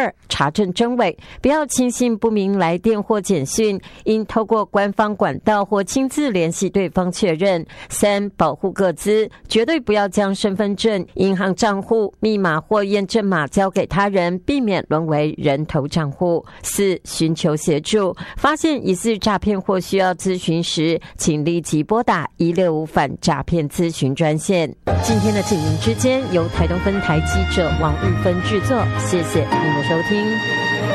2查证真伪，不要轻信不明来电或简讯，应透过官方管道或亲自联系对方确认。3保护个资，绝对不要将身份证、银行账户、密码或验证码交给他人，避免沦为人头账户。4寻求协助，发现疑似诈骗或需要咨询时，请立即拨打165反诈骗咨询专线。今天的警民之间由台东分台记者王玉芬制作，谢谢您的收听。